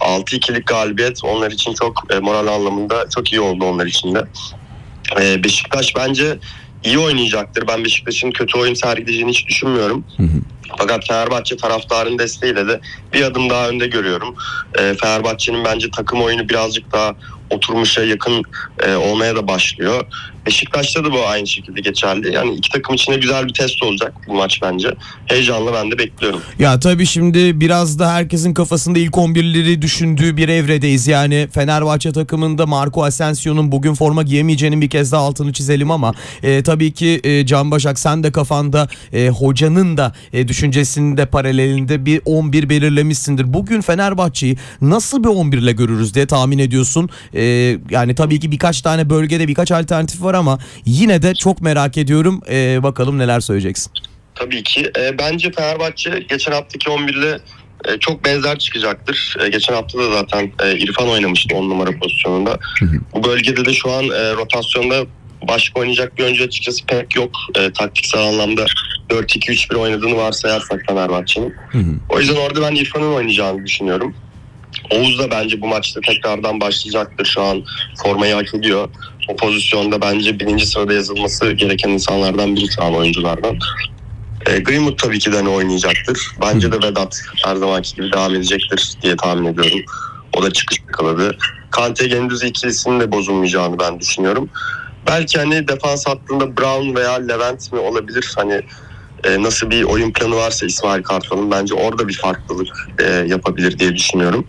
6-2'lik galibiyet onlar için çok moral anlamında çok iyi oldu onlar için de. Beşiktaş bence iyi oynayacaktır. Ben Beşiktaş'ın kötü oyun sergileyeceğini hiç düşünmüyorum. Fakat Fenerbahçe taraftarının desteğiyle de bir adım daha önde görüyorum. Fenerbahçe'nin bence takım oyunu birazcık daha oturmuşa yakın olmaya da başlıyor. Beşiktaş'ta da bu aynı şekilde geçerli. Yani iki takım için de güzel bir test olacak bu maç bence. Heyecanla ben de bekliyorum. Ya tabii şimdi biraz da herkesin kafasında ilk 11'leri düşündüğü bir evredeyiz. Yani Fenerbahçe takımında Marco Asensio'nun bugün forma giyemeyeceğinin bir kez daha altını çizelim ama tabii ki Can Başak sen de kafanda hocanın da düşüncesinde paralelinde bir 11 belirlemişsindir. Bugün Fenerbahçe'yi nasıl bir 11 ile görürüz diye tahmin ediyorsun? Yani tabii ki birkaç tane bölgede birkaç alternatif var ama yine de çok merak ediyorum. Bakalım neler söyleyeceksin. Tabii ki. Bence Fenerbahçe geçen haftaki 11 ile çok benzer çıkacaktır. Geçen hafta da zaten İrfan oynamıştı 10 numara pozisyonunda. Bu bölgede de şu an rotasyonda başka oynayacak bir oyuncu açıkçası pek yok. Taktiksel anlamda 4-2-3-1 oynadığını varsayarsak Fenerbahçe'nin. O yüzden orada ben İrfan'ın oynayacağını düşünüyorum. Oğuz da bence bu maçta tekrardan başlayacaktır. Şu an formayı hak ediyor. O pozisyonda bence birinci sırada yazılması gereken insanlardan biri şu an oyunculardan. Greenwood tabii ki de oynayacaktır. Bence de Vedat her zamanki gibi devam edecektir diye tahmin ediyorum. O da çıkış yakaladı. Kante Gündüz ikilisinin de bozulmayacağını ben düşünüyorum. Belki hani defans hattında Brown veya Levent mi olabilir? Hani nasıl bir oyun planı varsa İsmail Kartal'ın bence orada bir farklılık yapabilir diye düşünüyorum.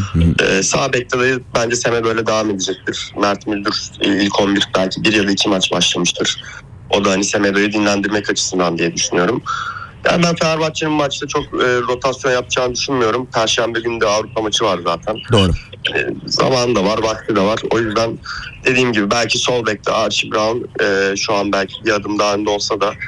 Sağ bekte de bence Seme böyle devam edecektir. Mert Müldür ilk 11 belki 1 ya da 2 maç başlamıştır. O da hani Semedo'yu dinlendirmek açısından diye düşünüyorum. Yani ben Fenerbahçe'nin maçta çok rotasyon yapacağını düşünmüyorum. Perşembe günü de Avrupa maçı var zaten. Doğru. Zamanı da var, vakti de var. O yüzden dediğim gibi belki sol bekte Archie Brown şu an belki bir adım daha önde olsa da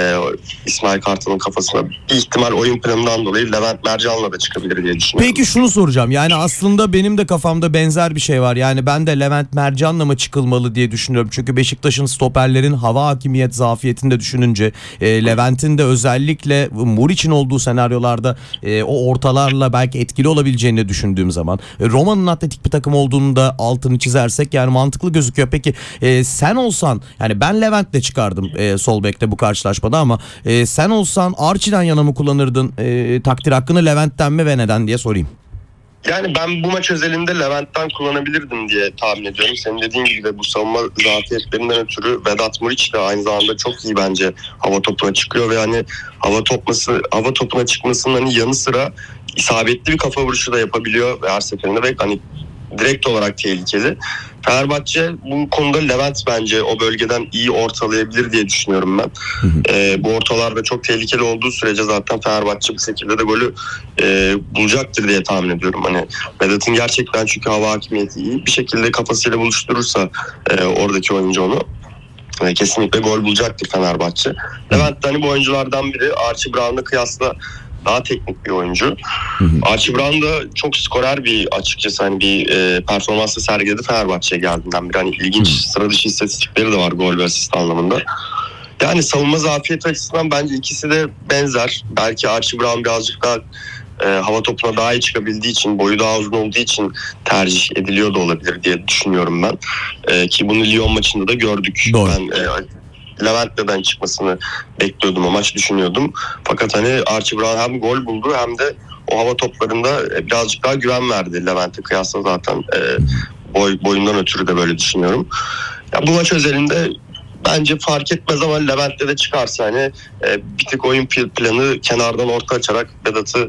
İsmail Kartal'ın kafasına bir ihtimal oyun planından dolayı Levent Mercan'la da çıkabilir diye düşünüyorum. Peki şunu soracağım. Yani aslında benim de kafamda benzer bir şey var. Yani ben de Levent Mercan'la mı çıkılmalı diye düşünüyorum. Çünkü Beşiktaş'ın stoperlerin hava hakimiyet zafiyetini de düşününce Levent'in de özellikle Muriç'in olduğu senaryolarda o ortalarla belki etkili olabileceğini düşündüğüm zaman Roma'nın atletik bir takım olduğunu da altını çizersek yani mantıklı gözüküyor. Peki sen olsan yani ben Levent'le çıkardım sol bekte bu karşılaşmada ama sen olsan Archie'den yana mı kullanırdın takdir hakkını Levent'ten mi ve neden diye sorayım. Yani ben bu maç özelinde Levent'ten kullanabilirdim diye tahmin ediyorum. Senin dediğin gibi de bu savunma zafiyetlerinden ötürü Vedat Muriç de aynı zamanda çok iyi bence hava topuna çıkıyor ve hani hava topuna çıkmasının hani yanı sıra isabetli bir kafa vuruşu da yapabiliyor her seferinde ve hani direkt olarak tehlikeli. Fenerbahçe bu konuda Levent bence o bölgeden iyi ortalayabilir diye düşünüyorum ben. Bu ortalarda çok tehlikeli olduğu sürece zaten Fenerbahçe bu şekilde de golü bulacaktır diye tahmin ediyorum. Hani Vedat'ın gerçekten çünkü hava hakimiyeti iyi bir şekilde kafasıyla buluşturursa oradaki oyuncu onu kesinlikle gol bulacaktır Fenerbahçe. Levent de hani bu oyunculardan biri. Archie Brown'la kıyasla daha teknik bir oyuncu. Archie Brown da çok skorer bir açıkçası hani bir performansla sergiledi Fenerbahçe'ye geldiğinden beri. Hani ilginç sıra dışı istatistikleri de var gol ve asist anlamında. Yani savunma zafiyeti açısından bence ikisi de benzer. Belki Archie Brown birazcık daha hava topuna daha iyi çıkabildiği için, boyu daha uzun olduğu için tercih ediliyor da olabilir diye düşünüyorum ben. Ki bunu Lyon maçında da gördük. Doğru. Ben Levent'ten çıkmasını bekliyordum, o maç düşünüyordum. Fakat hani Archie Brown hem gol buldu hem de o hava toplarında birazcık daha güven verdi Levent'e kıyasla zaten boyundan ötürü de böyle düşünüyorum. Ya bu maç özelinde bence fark etmez ama Levent'te de çıkarsa hani bir tık oyun planı kenardan orta açarak Vedat'ı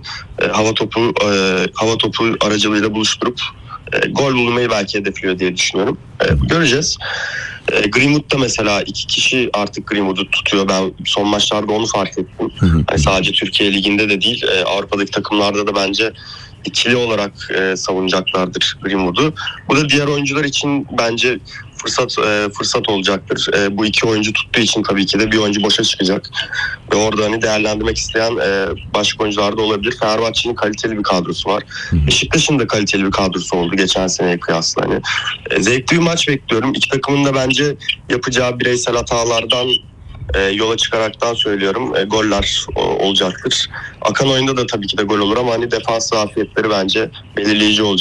hava topu aracılığıyla buluşturup gol bulmayı belki hedefliyor diye düşünüyorum. Göreceğiz. Greenwood da mesela 2 kişi artık Greenwood'u tutuyor. Ben son maçlarda onu fark ettim. Yani sadece Türkiye Ligi'nde de değil Avrupa'daki takımlarda da bence ikili olarak savunacaklardır Greenwood'u. Bu da diğer oyuncular için bence fırsat olacaktır. Bu iki oyuncu tuttuğu için tabii ki de bir oyuncu boşa çıkacak. Ve orada hani değerlendirmek isteyen başka oyuncular da olabilir. Fenerbahçe'nin kaliteli bir kadrosu var. Beşiktaş'ın da kaliteli bir kadrosu oldu geçen seneye kıyasla. Hani zevkli bir maç bekliyorum. İki takımın da bence yapacağı bireysel hatalardan yola çıkaraktan söylüyorum. Goller olacaktır. Akan oyunda da tabii ki de gol olur ama hani defans zafiyetleri bence belirleyici olacak.